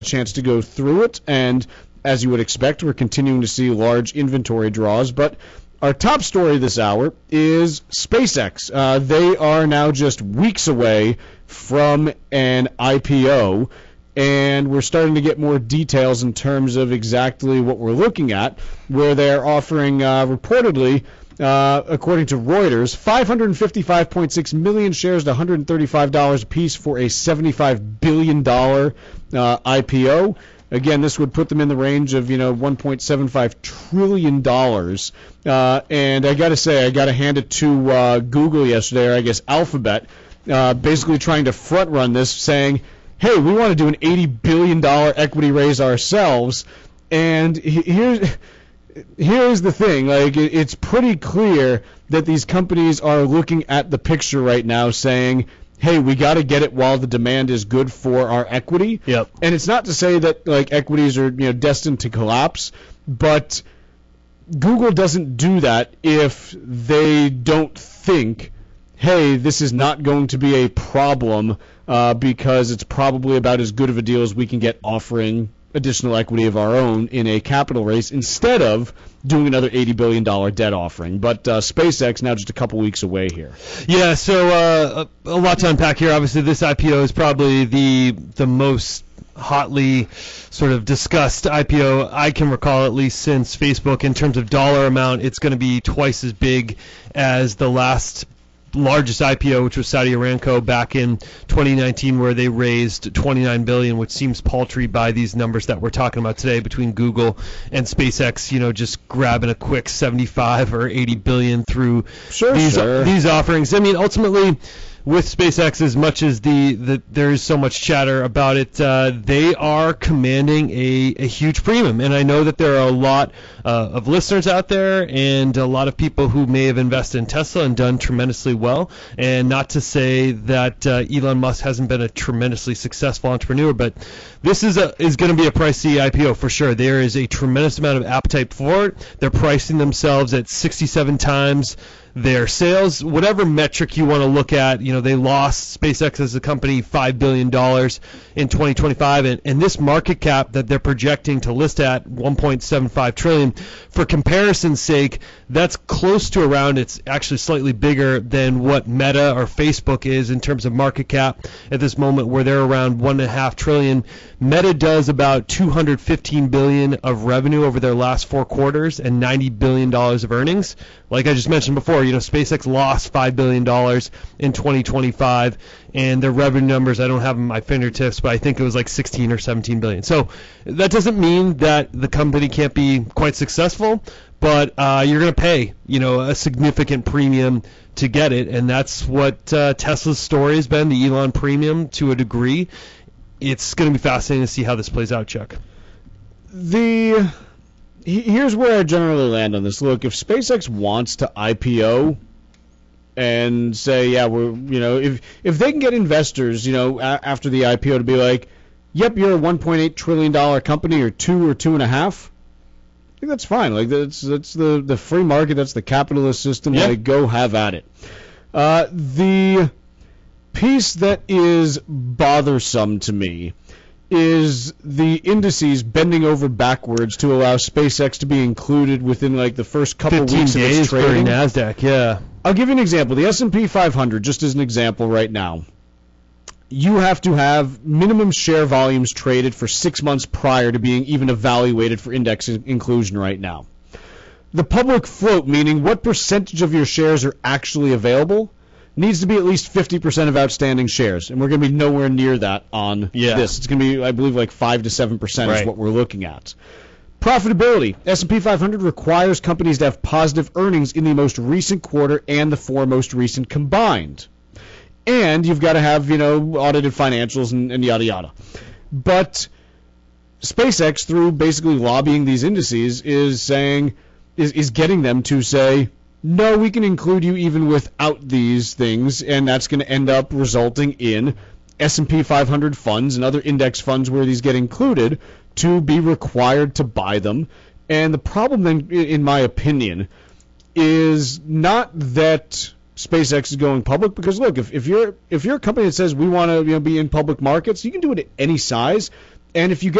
chance to go through it, and as you would expect, we're continuing to see large inventory draws. But our top story this hour is SpaceX. They are now just weeks away from an IPO, and we're starting to get more details in terms of exactly what we're looking at, where they're offering reportedly, according to Reuters, 555.6 million shares to $135 a piece for a $75 billion IPO. Again, this would put them in the range of, $1.75 trillion. And I got to say, I got to hand it to Google yesterday, or I guess Alphabet, basically trying to front run this, saying, hey, we want to do an $80 billion equity raise ourselves. And here's the thing. Like, it's pretty clear that these companies are looking at the picture right now saying, hey, we got to get it while the demand is good for our equity. Yep. And it's not to say that like equities are destined to collapse, but Google doesn't do that if they don't think, hey, this is not going to be a problem because it's probably about as good of a deal as we can get offering additional equity of our own in a capital raise instead of doing another $80 billion debt offering. But SpaceX now just a couple weeks away here. Yeah, so a lot to unpack here. Obviously, this IPO is probably the most hotly sort of discussed IPO I can recall, at least since Facebook. In terms of dollar amount, it's going to be twice as big as the last largest IPO, which was Saudi Aramco back in 2019, where they raised $29 billion, which seems paltry by these numbers that we're talking about today between Google and SpaceX, just grabbing a quick 75 or 80 billion through these offerings. I mean, ultimately, with SpaceX, as much as there is so much chatter about it, they are commanding a huge premium. And I know that there are a lot of listeners out there and a lot of people who may have invested in Tesla and done tremendously well. And not to say that Elon Musk hasn't been a tremendously successful entrepreneur, but this is going to be a pricey IPO for sure. There is a tremendous amount of appetite for it. They're pricing themselves at 67 times their sales, whatever metric you want to look at. They lost, SpaceX as a company, $5 billion in 2025, and this market cap that they're projecting to list at $1.75 trillion. For comparison's sake, that's close to around, it's actually slightly bigger than what Meta or Facebook is in terms of market cap at this moment, where they're around $1.5 trillion. Meta does about $215 billion of revenue over their last 4 quarters and $90 billion of earnings. Like I just mentioned before, SpaceX lost $5 billion in 2025, and their revenue numbers, I don't have them at my fingertips, but I think it was like 16 or 17 billion. So that doesn't mean that the company can't be quite successful, but you're going to pay, a significant premium to get it, and that's what Tesla's story has been, the Elon premium to a degree. It's going to be fascinating to see how this plays out, Chuck. Here's where I generally land on this. Look, if SpaceX wants to IPO and say, yeah, if they can get investors, after the IPO to be like, yep, you're a $1.8 trillion company, or 2 or 2.5, I think that's fine. Like that's the free market, that's the capitalist system. Yeah. Like, go have at it. The piece that is bothersome to me is the indices bending over backwards to allow SpaceX to be included within like the first couple weeks of its trading. For NASDAQ, yeah. I'll give you an example. The S&P 500, just as an example right now, you have to have minimum share volumes traded for 6 months prior to being even evaluated for index inclusion right now. The public float, meaning what percentage of your shares are actually available, needs to be at least 50% of outstanding shares, and we're going to be nowhere near that on this. It's going to be, I believe, like 5 to 7% is what we're looking at. Profitability. S&P 500 requires companies to have positive earnings in the most recent quarter and the 4 most recent combined. And you've got to have, audited financials and yada yada. But SpaceX, through basically lobbying these indices, is getting them to say, no, we can include you even without these things, and that's going to end up resulting in S&P 500 funds and other index funds where these get included to be required to buy them. And the problem, then, in my opinion, is not that SpaceX is going public, because look, if you're a company that says we want to be in public markets, you can do it at any size. And if you get